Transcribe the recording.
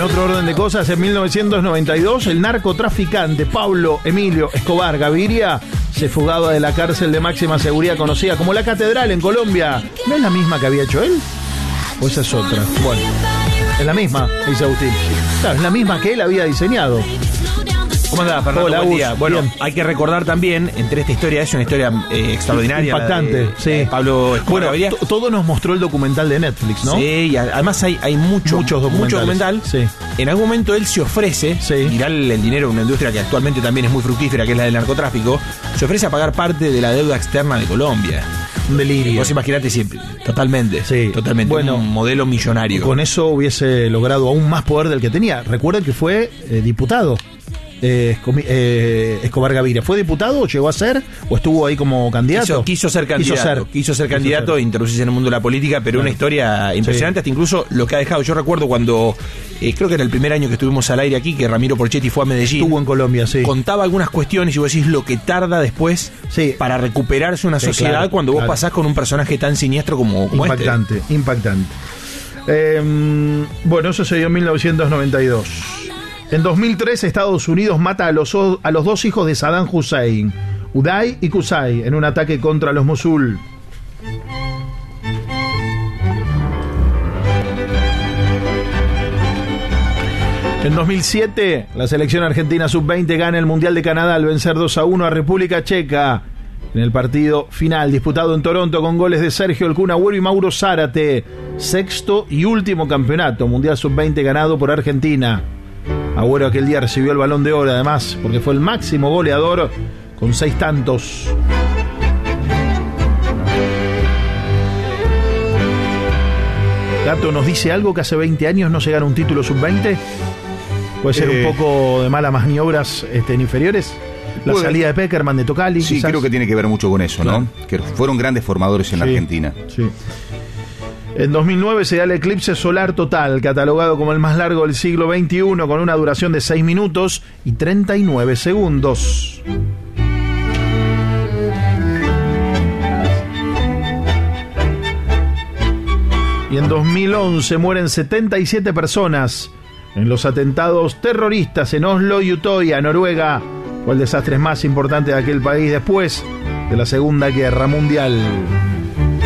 otro orden de cosas, en 1992, el narcotraficante Pablo Emilio Escobar Gaviria se fugaba de la cárcel de máxima seguridad conocida como La Catedral en Colombia. ¿No es la misma que había hecho él? ¿O esa es otra? Bueno, es la misma, dice Agustín. Claro, es la misma que él había didiseñado. ¿Cómo andás, Fernando? Hola, buen día. Bueno, bien. Hay que recordar también, entre esta historia, es una historia extraordinaria. Impactante, sí. Pablo Escobar Gaviria. Todo nos mostró el documental de Netflix, ¿no? Sí, y además hay mucho documental. Sí. En algún momento él se ofrece, mirar el dinero en una industria que actualmente también es muy fructífera, que es la del narcotráfico, se ofrece a pagar parte de la deuda externa de Colombia. Un delirio. Vos imaginate siempre, totalmente. Sí. Totalmente. Bueno, un modelo millonario. Con eso hubiese logrado aún más poder del que tenía. Recuerden que fue diputado. Escobar Gaviria. ¿Fue diputado o llegó a ser? ¿O estuvo ahí como candidato? Quiso ser candidato e introducirse en el mundo de la política, pero una historia impresionante, hasta incluso lo que ha dejado. Yo recuerdo cuando, creo que era el primer año que estuvimos al aire aquí, que Ramiro Porchetti fue a Medellín. Estuvo en Colombia, sí. Contaba algunas cuestiones y vos decís lo que tarda después para recuperarse una sociedad cuando vos pasás con un personaje tan siniestro como impactante, este. Impactante. Bueno, eso se dio en 1992. En 2003, Estados Unidos mata a los dos hijos de Saddam Hussein, Uday y Qusay, en un ataque contra los Mosul. En 2007, la selección argentina sub-20 gana el Mundial de Canadá al vencer 2-1 a República Checa en el partido final disputado en Toronto con goles de Sergio El Kun Agüero y Mauro Zárate. Sexto y último campeonato mundial sub-20 ganado por Argentina. Agüero aquel día recibió el Balón de Oro, además, porque fue el máximo goleador con 6 tantos. Gato, ¿nos dice algo que hace 20 años no se gana un título sub-20? ¿Puede ser un poco de malas maniobras en inferiores? La salida de Peckerman, de Tocali. Sí, quizás. Creo que tiene que ver mucho con eso, ¿no? Que fueron grandes formadores en la Argentina. Sí. En 2009 se da el eclipse solar total, catalogado como el más largo del siglo XXI, con una duración de 6 minutos y 39 segundos. Y en 2011 mueren 77 personas en los atentados terroristas en Oslo y Utoya, Noruega. Fue el desastre más importante de aquel país después de la Segunda Guerra Mundial.